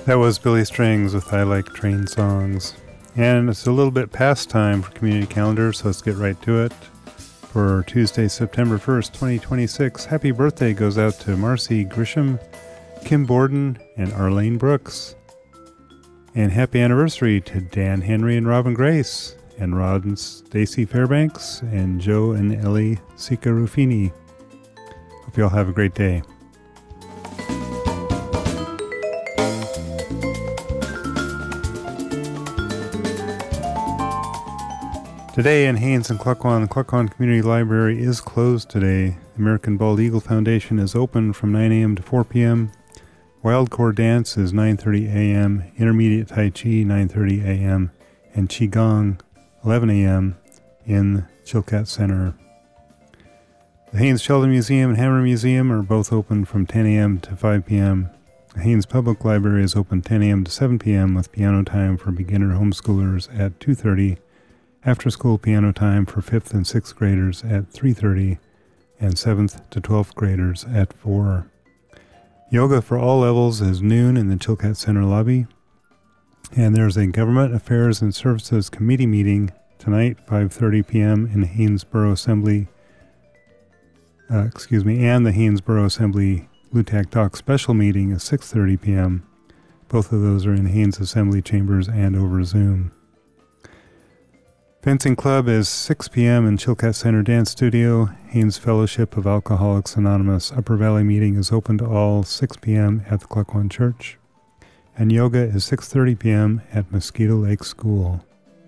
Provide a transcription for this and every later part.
That was Billy Strings with I Like Train Songs. And it's a little bit past time for community calendar, so let's get right to it. For Tuesday, September 1st, 2026, happy birthday goes out to Marcy Grisham, Kim Borden, and Arlene Brooks. And happy anniversary to Dan Henry and Robin Grace, and Rod and Stacy Fairbanks, and Joe and Ellie Sika Ruffini. Hope you all have a great day. Today in Haines and Cluckwan, the Cluckwan Community Library is closed today. The American Bald Eagle Foundation is open from 9 a.m. to 4 p.m. Wild Core Dance is 9:30 a.m., Intermediate Tai Chi 9:30 a.m., and Qigong 11 a.m. in Chilkat Center. The Haines Sheldon Museum and Hammer Museum are both open from 10 a.m. to 5 p.m. The Haines Public Library is open 10 a.m. to 7 p.m. with piano time for beginner homeschoolers at 2:30. After-school piano time for 5th and 6th graders at 3:30 and 7th to 12th graders at 4. Yoga for all levels is noon in the Chilkat Center lobby. And there's a Government Affairs and Services Committee meeting tonight, 5:30 p.m. in Haynesboro Assembly, and the Haynesboro Assembly LUTAC Dock Special meeting is 6:30 p.m. Both of those are in Haynes Assembly Chambers and over Zoom. Fencing Club is 6 p.m. in Chilkat Center Dance Studio. Haynes Fellowship of Alcoholics Anonymous Upper Valley meeting is open to all 6 p.m. at the Cluckwan Church. And yoga is 6:30 p.m. at Mosquito Lake School.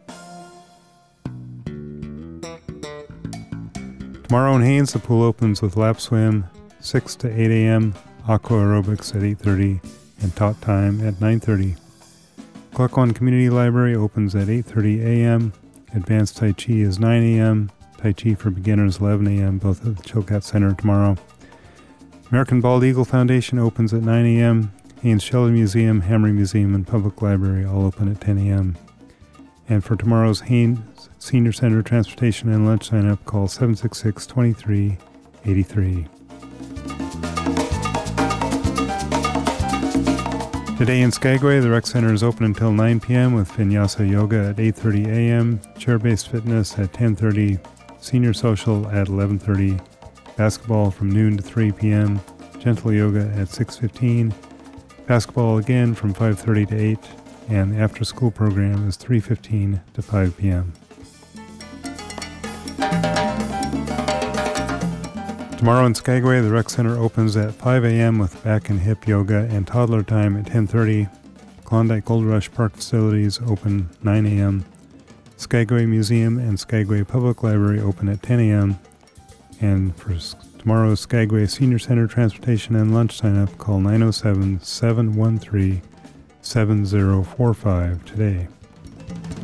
Tomorrow in Haynes, the pool opens with lap swim, 6 to 8 a.m., aqua aerobics at 8:30, and talk time at 9:30. Cluckwan Community Library opens at 8:30 a.m., Advanced Tai Chi is 9 a.m., Tai Chi for beginners 11 a.m., both at the Chilkat Center tomorrow. American Bald Eagle Foundation opens at 9 a.m., Haines Sheldon Museum, Hamry Museum, and Public Library all open at 10 a.m. And for tomorrow's Haines Senior Center Transportation and Lunch sign-up, call 766-2383. Today in Skagway, the Rec Center is open until 9 p.m. with Vinyasa Yoga at 8:30 a.m., Chair-Based Fitness at 10:30, Senior Social at 11:30, Basketball from noon to 3 p.m., Gentle Yoga at 6:15, Basketball again from 5:30 to 8, and the after-school program is 3:15 to 5 p.m. Tomorrow in Skagway, the Rec Center opens at 5 a.m. with back and hip yoga and toddler time at 10:30. Klondike Gold Rush Park facilities open 9 a.m. Skagway Museum and Skagway Public Library open at 10 a.m. And for tomorrow's Skagway Senior Center Transportation and Lunch sign-up, call 907-713-7045 today.